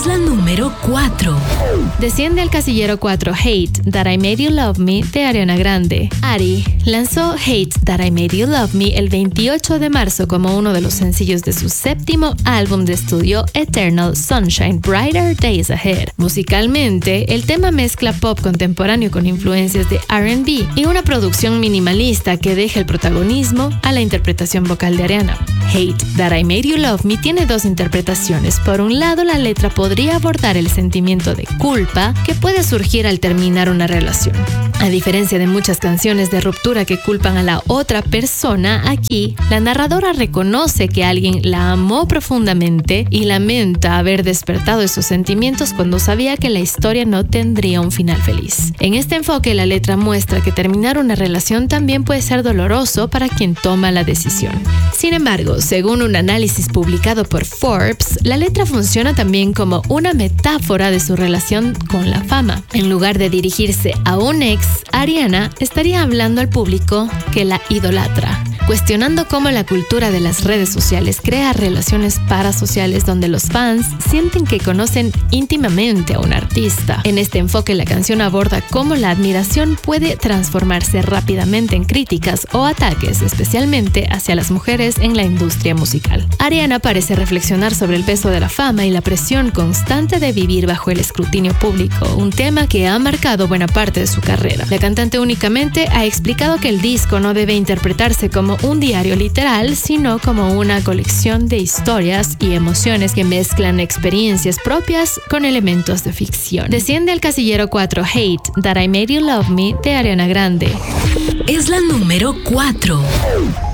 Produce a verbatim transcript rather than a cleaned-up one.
Es la número cuatro. Desciende al casillero cuatro Hate, That I Made You Love Me de Ariana Grande. Ari lanzó Hate, That I Made You Love Me el veintiocho de marzo como uno de los sencillos de su séptimo álbum de estudio Eternal Sunshine Brighter Days Ahead. Musicalmente, el tema mezcla pop contemporáneo con influencias de R and B y una producción minimalista que deja el protagonismo a la interpretación vocal de Ariana. Hate, That I Made You Love Me tiene dos interpretaciones. Por un lado, la letra podría abordar el sentimiento de culpa que puede surgir al terminar una relación. A diferencia de muchas canciones de ruptura que culpan a la otra persona, aquí la narradora reconoce que alguien la amó profundamente y lamenta haber despertado esos sentimientos cuando sabía que la historia no tendría un final feliz. En este enfoque, la letra muestra que terminar una relación también puede ser doloroso para quien toma la decisión. Sin embargo, según un análisis publicado por Forbes, la letra funciona también como una metáfora de su relación con la fama. En lugar de dirigirse a un ex, Ariana estaría hablando al público que la idolatra, cuestionando cómo la cultura de las redes sociales crea relaciones parasociales donde los fans sienten que conocen íntimamente a un artista. En este enfoque, la canción aborda cómo la admiración puede transformarse rápidamente en críticas o ataques, especialmente hacia las mujeres en la industria musical. Ariana parece reflexionar sobre el peso de la fama y la presión constante de vivir bajo el escrutinio público, un tema que ha marcado buena parte de su carrera. La cantante únicamente ha explicado que el disco no debe interpretarse como un diario literal, sino como una colección de historias y emociones que mezclan experiencias propias con elementos de ficción. Desciende al casillero cuatro Hate, That I Made You Love Me de Ariana Grande. Es la número cuatro.